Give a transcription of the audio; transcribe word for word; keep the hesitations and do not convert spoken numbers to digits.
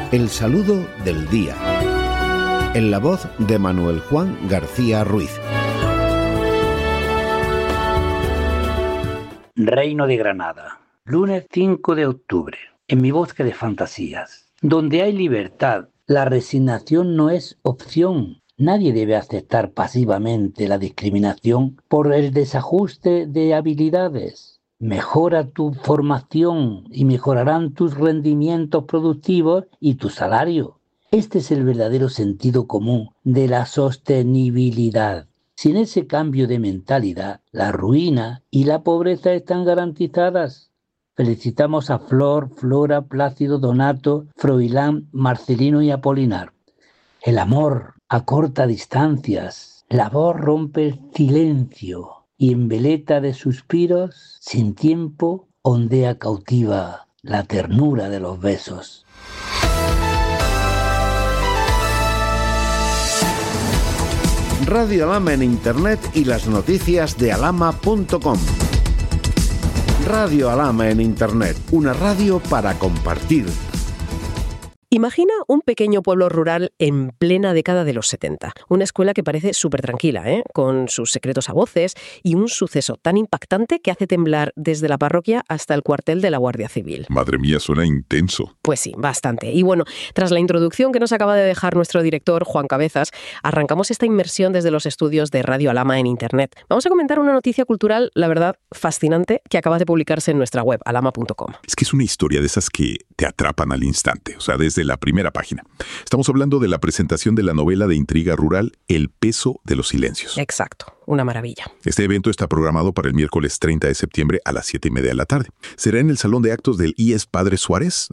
El saludo del día. En la voz de Manuel Juan García Ruiz. Reino de Granada, lunes cinco de octubre. En mi bosque de fantasías. Donde hay libertad, la resignación no es opción. Nadie debe aceptar pasivamente la discriminación por el desajuste de habilidades. Mejora tu formación y mejorarán tus rendimientos productivos y tu salario. Este es el verdadero sentido común de la sostenibilidad. Sin ese cambio de mentalidad, la ruina y la pobreza están garantizadas. Felicitamos a Flor, Flora, Plácido, Donato, Froilán, Marcelino y Apolinar. El amor acorta distancias, la voz rompe el silencio y en veleta de suspiros, sin tiempo, ondea cautiva la ternura de los besos. Radio Alhama en Internet y las noticias de alhama punto com. Radio Alhama en Internet, una radio para compartir. Imagina un pequeño pueblo rural en plena década de los setenta. Una escuela que parece súper tranquila, ¿eh? Con sus secretos a voces y un suceso tan impactante que hace temblar desde la parroquia hasta el cuartel de la Guardia Civil. Madre mía, suena intenso. Pues sí, bastante. Y bueno, tras la introducción que nos acaba de dejar nuestro director, Juan Cabezas, arrancamos esta inmersión desde los estudios de Radio Alhama en Internet. Vamos a comentar una noticia cultural, la verdad, fascinante, que acaba de publicarse en nuestra web, alhama punto com. Es que es una historia de esas que te atrapan al instante, o sea, desde la primera página. Estamos hablando de la presentación de la novela de intriga rural El peso de los silencios. Exacto, una maravilla. Este evento está programado para el miércoles treinta de septiembre a las siete y media de la tarde. Será en el Salón de Actos del I E S Padre Suárez,